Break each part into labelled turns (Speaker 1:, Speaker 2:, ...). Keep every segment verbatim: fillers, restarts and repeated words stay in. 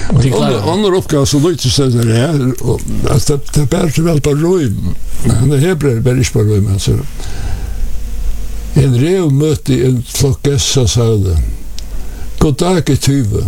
Speaker 1: Andra uppgave så lite så där är att det bär väl på rum. Han är hebreer bär inte på rum alltså. En rev mötte en flockessa sa det. God dag i tyve.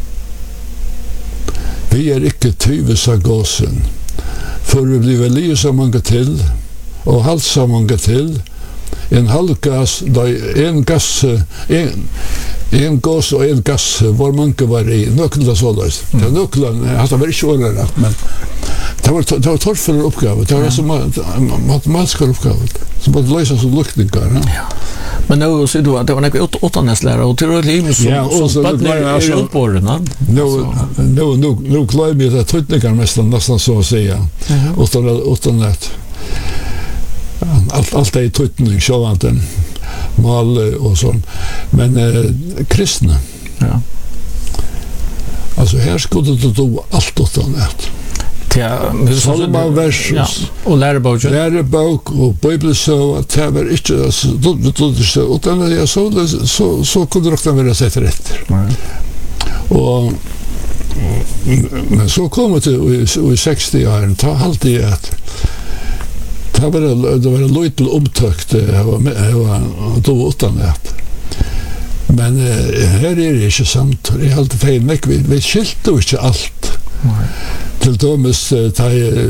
Speaker 1: Vi är icke tyve sa gåsen. För vi blir liv som många till och hals som många till. En halvgas, en gas, en en gas och en gas var många var i nöklar sådär. Det nöklar hade varit svårare men det var det var torrfull uppgave. Det var som matematiska uppgave. Så bara lösa så luktningar. Ja.
Speaker 2: Men nu så då det var några åttonäslärare och till liv så
Speaker 1: ja, så det
Speaker 2: är uppborna.
Speaker 1: Nu nu nu nu klarar jag att tutningar nästan nästan så att säga. Och så åttonät. Allt allt är tutning så att den mal och så. Men eh, kristna.
Speaker 2: Ja.
Speaker 1: Alltså här skulle du då allt åttonät.
Speaker 2: Ja,
Speaker 1: Salma vers
Speaker 2: och lärobok.
Speaker 1: Lärobok och bibel så att det var inte så då så utan jag så så så kunde det vara sett rätt. Och men så kommer det i sextio-åren ta alltid att det var det var lite omtökt det var då utan det. Men här är det inte sant. Det är alltid fel. Vi vi skilte inte allt. Till dömes det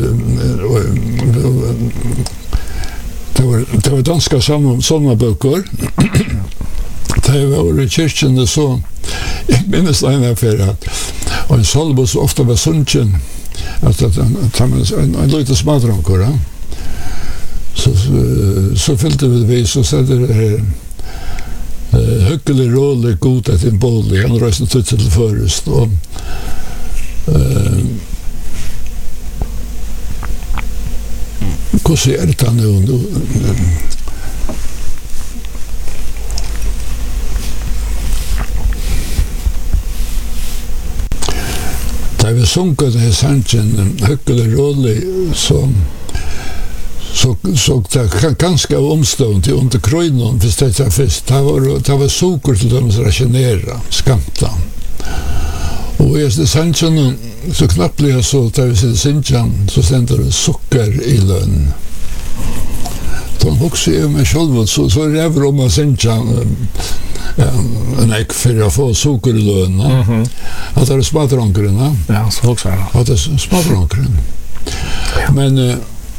Speaker 1: var det var danska sådana böcker. Det var i kyrkan så jag minns en affär att och en salvo så ofta var sunchen att en en lite smadronkor så så fyllde vi så sätter det högre roll god att en boll han röstade till förrest och hur ser det nu? Da vi sunket i sanchen högre roll som så så det ganska omstånd till under krönon för det först det var det var socker till dem som rationera skamta och är det sanchen så knappt blir så där vi sanchen så sänder det socker i lön då också är med själv så så är det om man sanchen en ek för att få socker i lön
Speaker 2: mhm
Speaker 1: att det är smadronkrena
Speaker 2: ja så också
Speaker 1: att det är smadronkren men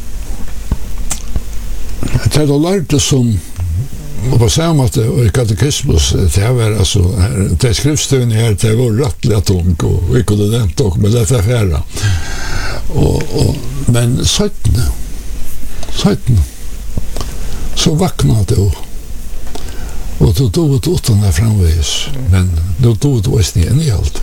Speaker 1: det har lärt som på samma sätt och i katekismus det var alltså det skriftstön här det var rättligt tungt och vi kunde det inte med det förfärra och, och men sjutton sjutton så vaknade det och då tog det åt där framvägs men då tog det oss ner i allt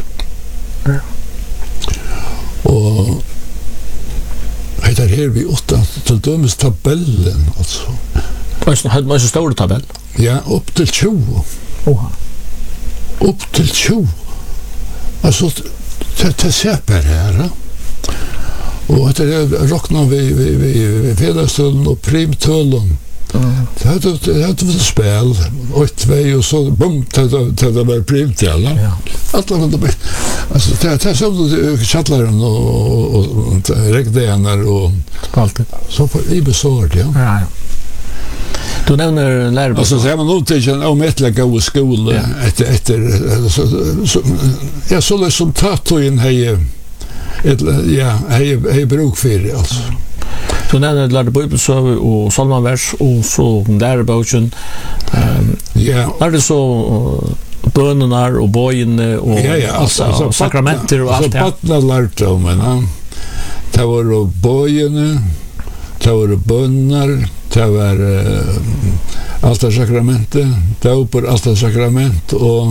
Speaker 1: och det är här vi åtta till dömes tabellen alltså.
Speaker 2: Vad hade man så stor tabell?
Speaker 1: Ja, upp till tjugo.
Speaker 2: Oha.
Speaker 1: Upp till tjugo. Alltså det det säper här. Och det är rocknar vi vi vi fedastulen och primtullen. Mm. Det hade det hade ett spel och två och så bum det det var primt alla. Ja. Allt var det. Alltså det det så det chattlaren och och regdenar och
Speaker 2: allt. Så
Speaker 1: på i besord ja.
Speaker 2: Ja. Du nämner lärobok.
Speaker 1: Alltså så är man nog till en omettliga god skola efter efter så ja så det som tato in här ett ja hej hej bruk för alltså.
Speaker 2: Så när lärde bibelsöv och salmavers och så läroboken
Speaker 1: ja
Speaker 2: är det så bönerna och bojene och
Speaker 1: ja, ja, alltså, alltså,
Speaker 2: sakramenter och allt det.
Speaker 1: Så patna lärde om men det var bojene det var böner det var uh, allt sakramente det var på allt sakrament och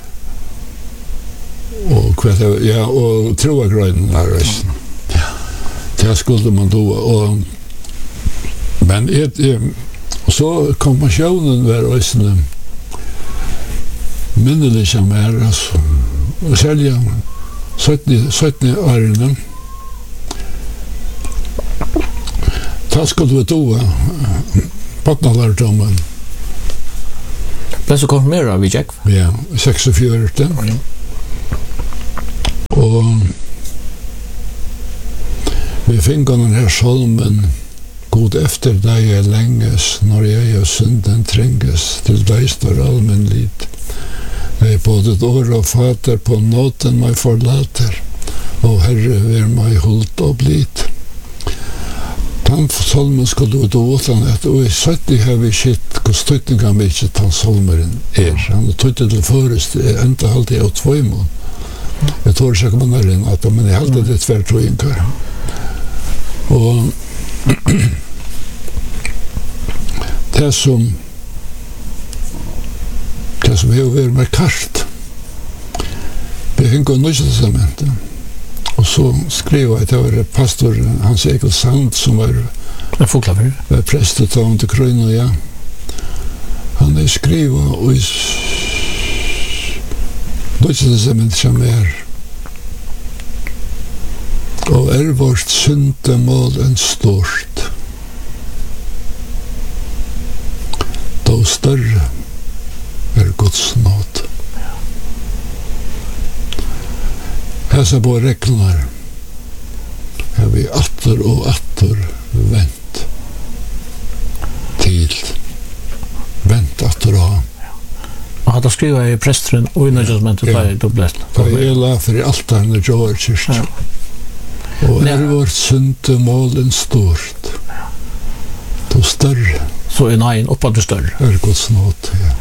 Speaker 1: och kvätt ja och troagröden där resten. Det skulle man då och men ett så konfirmationen var också minnelig som är alltså och sälja sjutton åren tas skulle vi då partnerlärdomen
Speaker 2: men så konfirmerar vi Jack
Speaker 1: ja sextiofyra och Og vi finner den her solmen god efter deg er lenges, når jeg er synden trenges, til deg står allmenn lid. Jeg både et år og fater på nåten meg forlater, og Herre ver meg holdt og blid. Den solmen skulle du åtan et, og jeg satt i her vi skitt, hvor støtten kan vi ikke ta solmeren er. Han er tøttet til forrest, enda halte jeg av tvøymon. Jeg tror ikke ikke man er inn at, men jeg halte det tvær trøyinkar. Og det som det som har vært med kart, vi hengt av Nøytestamentet, og så skrev jeg til pastor Hans Egil Sand, som var, var prestet av til Krøyna, ja. Han er skrivet og i Nøytestamentet som er og er vårt syndemål en stort. Da større er Guds nåd. Hesa på reglar har vi atter og atter vent til vent atter og
Speaker 2: Og hadde skrivet i presteren og i nødvendig da er dubbelt.
Speaker 1: Da er la for i altaren i Joar kyrkja. Og er vårt syndemål en stort. Da større
Speaker 2: Så er neien oppad du større.
Speaker 1: er Guds nåd, ja.